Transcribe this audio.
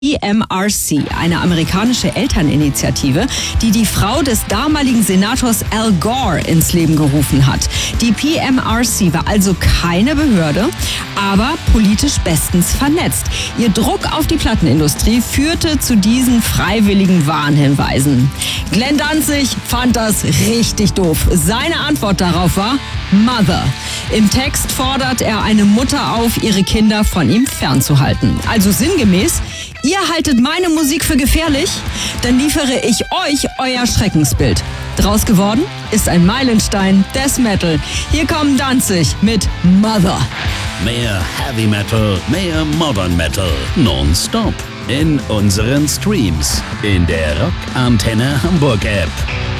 PMRC, eine amerikanische Elterninitiative, die die Frau des damaligen Senators Al Gore ins Leben gerufen hat. Die PMRC war also keine Behörde, aber politisch bestens vernetzt. Ihr Druck auf die Plattenindustrie führte zu diesen freiwilligen Warnhinweisen. Glenn Danzig fand das richtig doof. Seine Antwort darauf war Mother. Im Text fordert er eine Mutter auf, ihre Kinder von ihm fernzuhalten. Also sinngemäß: Ihr haltet meine Musik für gefährlich, dann liefere ich euch euer Schreckensbild. Draus geworden ist ein Meilenstein des Metal. Hier kommen Danzig mit Mother. Mehr Heavy Metal, mehr Modern Metal, nonstop in unseren Streams, in der Rock Antenne Hamburg App.